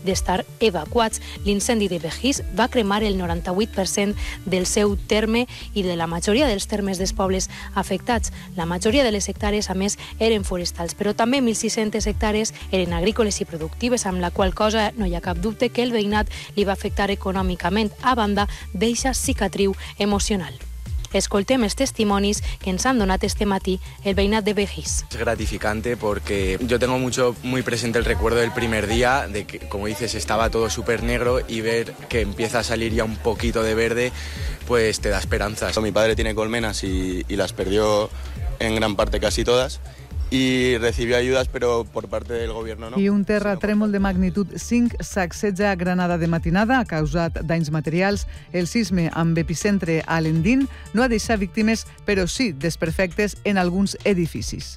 d'estar evacuats. L'incendi de Begís va cremar el 98% del seu terme i de la majoria dels termes dels pobles afectats. La majoria de les hectàrees, a més, eren forestals, però també 1.600 hectàrees eren agrícoles i productives, amb la qual cosa no hi ha cap dubte que el veïnat li va afectar econòmicament, a banda d'eixa cicatriu emocional. Escoltem els testimonis que ens han donat este matí el veïnat de Begís. Es gratificante porque yo tengo muy presente el recuerdo del primer día, de que, como dices, estaba todo súper negro y ver que empieza a salir ya un poquito de verde, pues te da esperanzas. Mi padre tiene colmenas y las perdió en gran parte casi todas. Y recibió ayudas, pero por parte del gobierno no. I un terratrèmol de magnitud 5 sacseja Granada de matinada, ha causat danys materials. El sisme amb epicentre a Lendín no ha deixat víctimes, però sí desperfectes en alguns edificis.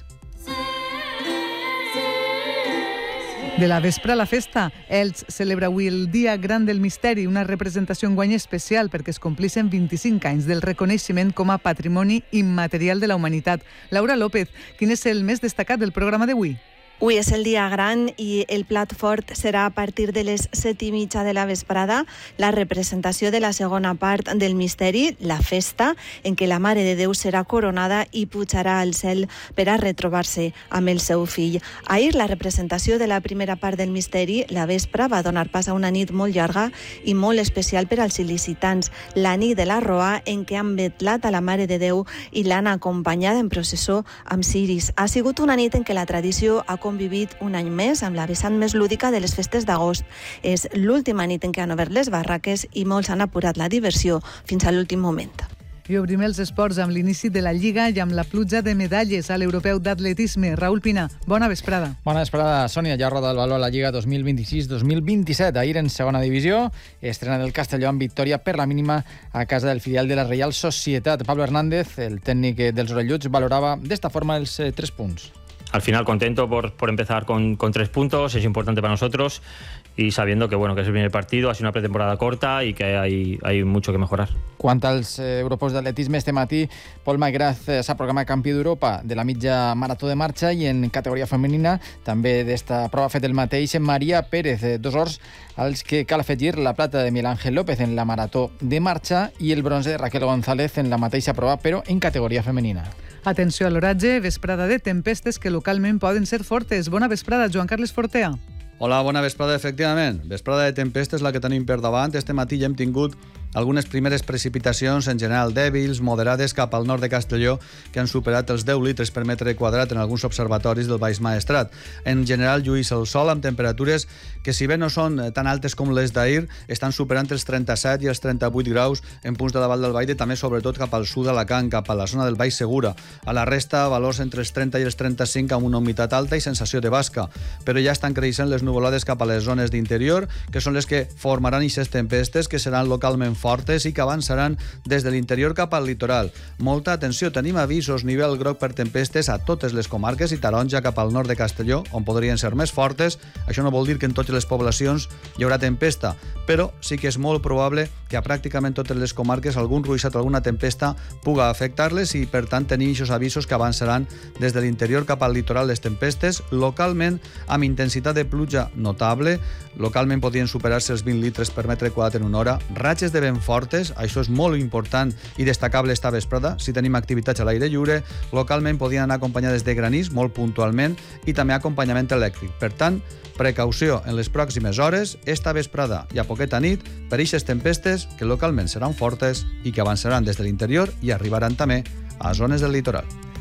De la vespre a la festa, Elx celebra avui el Dia Gran del Misteri, una representació enguany especial perquè es complixen 25 anys del reconeixement com a Patrimoni Immaterial de la Humanitat. Laura López, quin és el més destacat del programa d'avui? Avui és el dia gran i el plat fort serà a partir de les 7:30 de la vesprada la representació de la segona part del misteri, la festa, en què la Mare de Déu serà coronada i pujarà al cel per a retrobar-se amb el seu fill. Ahir la representació de la primera part del misteri, la vespre, va donar pas a una nit molt llarga i molt especial per als il·licitants, la nit de la Roa, en què han vetlat a la Mare de Déu i l'han acompanyada en processó amb ciris. Ha sigut una nit en què la tradició ha convivit un any més amb la vessant més lúdica de les festes d'agost. És l'última nit en què han obert les barraques i molts han apurat la diversió fins a l'últim moment. I obrim els esports amb l'inici de la Lliga i amb la pluja de medalles a l'Europeu d'Atletisme. Raül Pina, bona vesprada. Bona vesprada, Sònia. Ja roda el valor a la Lliga 2026-2027. Ahir en segona divisió, estrena del Castelló amb victòria per la mínima a casa del filial de la Reial Societat. Pablo Hernández, el tècnic dels orelluts, valorava d'esta forma els 3 punts. Al final contento por empezar con 3 puntos, es importante para nosotros y sabiendo que es el primer partido, ha sido una pretemporada corta y que hay mucho que mejorar. Quant als europeus d'atletisme, este matí Pol Maigraz s'ha programat campió d'Europa de la mitja marató de marxa i en categoria femenina també d'esta prova ha fet el mateix Maria Pérez, 2 ors als que cal afegir la plata de Miguel Ángel López en la marató de marxa i el bronze de Raquel González en la mateixa prova però en categoria femenina. Atenció a l'oratge, vesprada de tempestes que localment poden ser fortes. Bona vesprada, Joan Carles Fortea. Hola, bona vesprada, efectivament. Vesprada de tempestes la que tenim per davant. Este matí ja hem tingut algunes primeres precipitacions, en general dèbils, moderades, cap al nord de Castelló, que han superat els 10 litres per metre quadrat en alguns observatoris del Baix Maestrat. En general, lluís el sol amb temperatures que, si bé no són tan altes com les d'ahir, estan superant els 37 i els 38 graus en punts de la Vall del Baide, també sobretot cap al sud d'Alacant, cap a la zona del Baix Segura. A la resta, valors entre els 30 i els 35 amb una humitat alta i sensació de basca, però ja estan creixent les nuvolades cap a les zones d'interior, que són les que formaran aquestes tempestes, que seran localment fortes i que avançaran des de l'interior cap al litoral. Molta atenció, tenim avisos nivell groc per tempestes a totes les comarques i taronja cap al nord de Castelló, on podrien ser més fortes. Això no vol dir que en totes les poblacions hi haurà tempesta, però sí que és molt probable que a pràcticament totes les comarques algun ruixat o alguna tempesta puga afectar-les i, per tant, tenim aquests avisos que avançaran des de l'interior cap al litoral les tempestes, localment amb intensitat de pluja notable. Localment podrien superar-se els 20 litres per metre quadrat en una hora. Ratxes de vent fortes, això és molt important i destacable esta vesprada. Si tenim activitats a l'aire lliure, localment podien anar acompanyades de granís, molt puntualment, i també acompanyament elèctric. Per tant, precaució en les pròximes hores, esta vesprada i a poqueta nit, per aquestes tempestes que localment seran fortes i que avançaran des de l'interior i arribaran també a zones del litoral.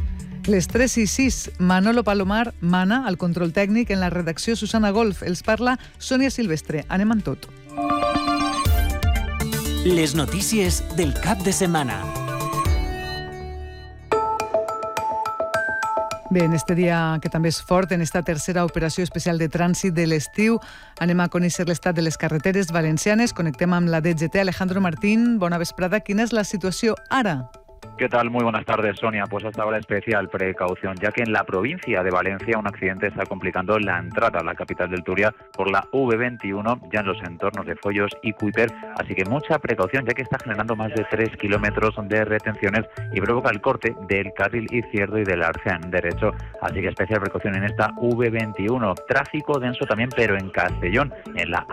Les 3:06, Manolo Palomar mana al control tècnic, en la redacció Susana Golf. Els parla Sònia Silvestre. Anem amb tot. Les notícies del cap de setmana. Bé, en este dia que també és fort, en esta tercera operació especial de trànsit de l'estiu, anem a conèixer l'estat de les carreteres valencianes. Connectem amb la DGT. Alejandro Martín, bona vesprada. Quina és la situació ara? ¿Qué tal? Muy buenas tardes, Sonia. Pues hasta ahora especial precaución, ya que en la provincia de Valencia un accidente está complicando la entrada a la capital del Turia por la V21, ya en los entornos de Follos y Cuíper. Así que mucha precaución, ya que está generando más de 3 kilómetros de retenciones y provoca el corte del carril izquierdo y del arcén derecho. Así que especial precaución en esta V21. Tráfico denso también, pero en Castellón, en la